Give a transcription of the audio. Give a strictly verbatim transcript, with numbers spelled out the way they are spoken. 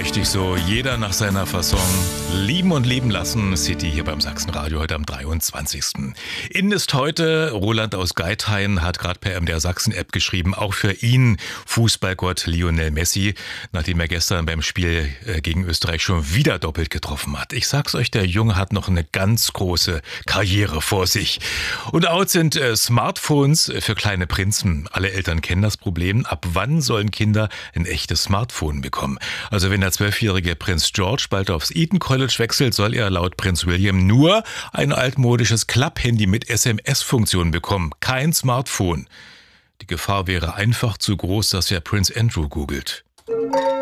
Richtig so, jeder nach seiner Fasson. Lieben und leben lassen, City hier beim Sachsenradio heute am dreiundzwanzigsten Innen ist heute, Roland aus Geithain hat gerade per M D R Sachsen-App geschrieben, auch für ihn Fußballgott Lionel Messi, nachdem er gestern beim Spiel gegen Österreich schon wieder doppelt getroffen hat. Ich sag's euch, der Junge hat noch eine ganz große Karriere vor sich. Und out sind äh, Smartphones für kleine Prinzen. Alle Eltern kennen das Problem. Ab wann sollen Kinder ein echtes Smartphone bekommen? Also wenn der zwölfjährige Prinz George bald aufs Eton College wechselt, soll er laut Prinz William nur ein altmodisches Klapphandy mit S M S-Funktion bekommen. Kein Smartphone. Die Gefahr wäre einfach zu groß, dass er Prinz Andrew googelt.